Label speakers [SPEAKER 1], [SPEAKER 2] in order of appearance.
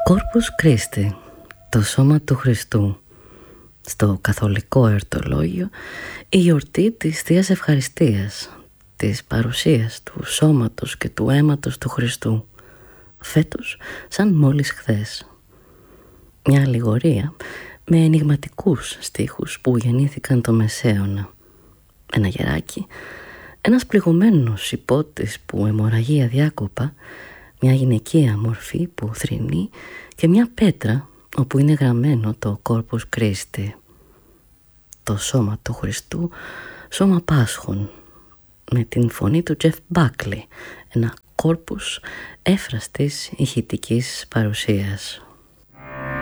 [SPEAKER 1] Corpus Christi, το σώμα του Χριστού. Στο καθολικό εορτολόγιο η γιορτή της Θείας Ευχαριστίας, της παρουσίας του σώματος και του αίματος του Χριστού, φέτος σαν μόλις χθες. Μια αλληγορία με ενιγματικούς στίχους που γεννήθηκαν το Μεσαίωνα. Ένα γεράκι, ένας πληγωμένος υπότης που αιμορραγεί αδιάκοπα, μια γυναικεία μορφή που θρηνεί και μια πέτρα όπου είναι γραμμένο το Corpus Christi. Το σώμα του Χριστού, σώμα Πάσχων, με την φωνή του Jeff Buckley, ένα κόρπους έφραστης ηχητικής παρουσίας.